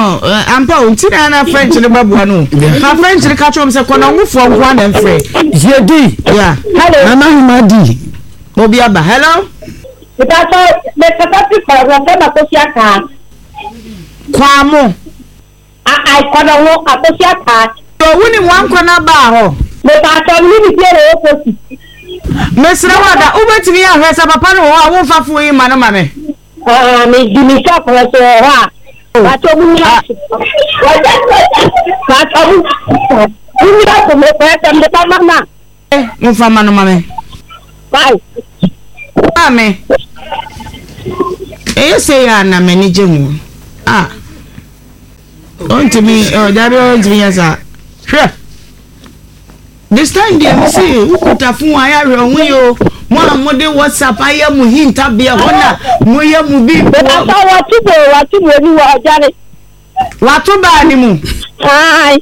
no ampa untina na French ne babua no ha French ne ka chom se kono ngufo ngwa na mfre Jedi yeah hello Nana Humadi obi aba hello because the capacity for the Kosia kwamo I kono Akosia car to woni wankwa na ba ho me pa to ni bi re opposite mesra wada ubetimi ahwesa papa no wo awofafo yi ma no ma me me dimisa ko so ha ba to mu ya ba to mu ya ko me pa tam de pa mama mo fa ma no ma me bye ame say ya na mani jemu ontimi dabi ontimi yasa hwe this time dey see ukuta fun aya re ohun yo mo amode WhatsApp aya mu hinta be hona mo ye mu bi ba so wa ti mo ni wa jare wa to ba ni mu ai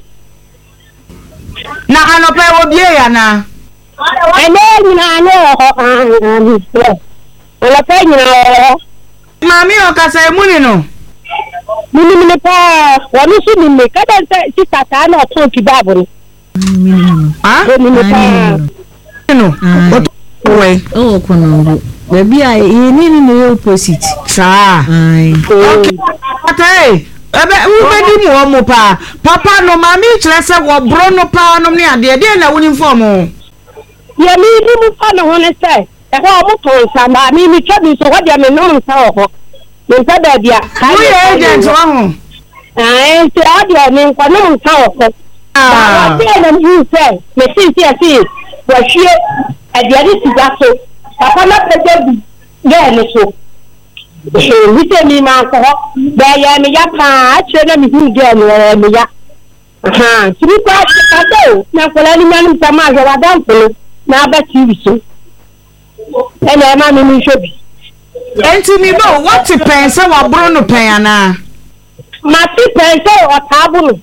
na anope wo bie ya na ene ni na no wala pe ni na mami o ka sai mu ni no mini pa wa mi si ni kada si tata na to ti baburu mini pa no we kono baby ai ni no opposite sa okay atai ebe ubedi mu omo pa papa no mami kire se wo bro no pa no ne ade de na woni form ye mi ni mu pa no ne se e ho mo to sa ma mi twa so ho dia me no sa ho me sa da dia wo ye agent wa ho se adia me kwa no sa ho wa dia na mu se me si wa hwie adia ni siga so papa na pede bi ge ne so we say me man ko ba ya me ya pa a che na mi hu ge ne me ya tiri kwa ka do na ko la ni man ta ma ga dan ko na ba TV so ene ma mi shobi enti mi bo what pense wa bro no pen ana ma ti pense o tabu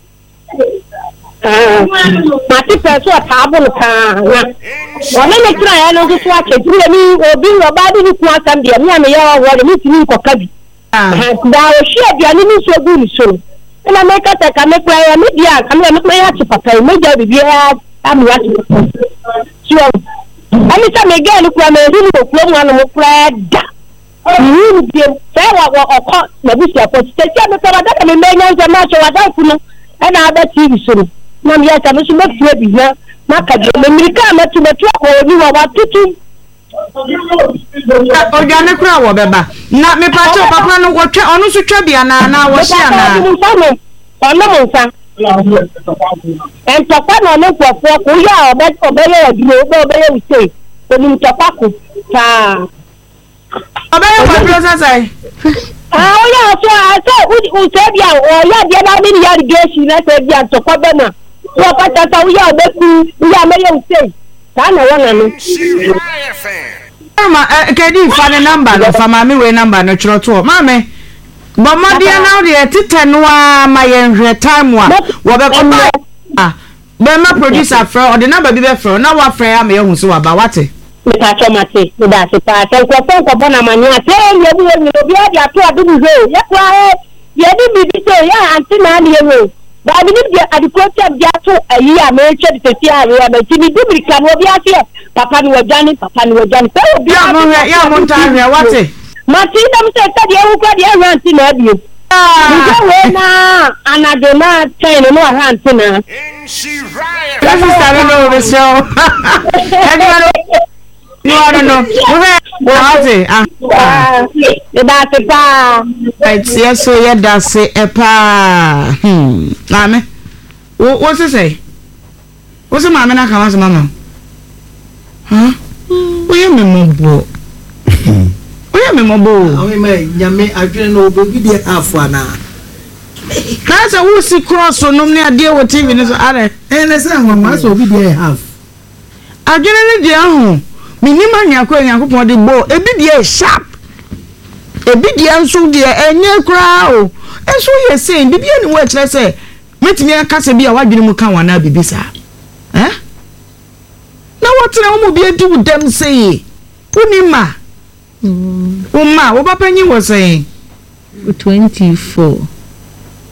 ma ti pense o tabu ka na wona me kira ya no so ake jire mi obi ro ba di ku asam dia mi ame ya wo mi ti ni ko kabi da o shi bia ni mi so gu ni so ina me ka ta ka me kwa ya mi dia ka me ya ti papa me ja bi ya am ya ti so ani sa me ga ni kwa me ri ni ko flo mu anu mo kwa da ni bi se wa okọ na bi se ko se ti me pa da me me nya nza ma so wa da ku no ina ba ti bi so na mi ya ta me so me fie bi na maka je me mirika ma tu ko ni wa tutu organic kra wo beba na me pa to papa no wo twa onu so twa bia na wo hia na ono mo nfa en to pa no ko fo ko ya obere aduro obere use oni to pa ko ta obere ko process ai o ya so u se bia o ya bia na mi ya irrigation na se bia to pa bena wo pa ta u ya obeku u ya me use ta na wona no ma kedi fa ne number no fa mami we number no chiro to mame bo modia na de titanu a ma ye nhwe time wa wo be ko be ma producer fra o de number bi be fra na wa fra ya me hu so wa ba wate me ta chomate me da se pa se ko bona mani ate ye bi obi ade ato adu he ye kwa ye di bi so ya anti na ni ye ba bi ni agriculture bi ato ayi a me che de ti a ya me ti ni dibri kan obi ase papa ni wajani pe obi ya mo nta hwe wate mati dam se ta de wu kwa de anti na bi ni we na anadema chain no anti na this is the show no wate da se pa yes so ye da se pa mame what to say what's mama na ka mama oye me mobo awe me nyame adwene no obi de afo na kasa wo si cross no ne ade wo TV ne so are ene se nwa so obi de half adwene ne de ahu minima nyako nyankopon de bo ebi de sharp ebi de anso de enye kra o enso ye say bibi ani wo kire say metimi akase bi a wadwene mu kan wana bibisa na wotre wo mu bi edi dem say unima wo ba panyi wo say 24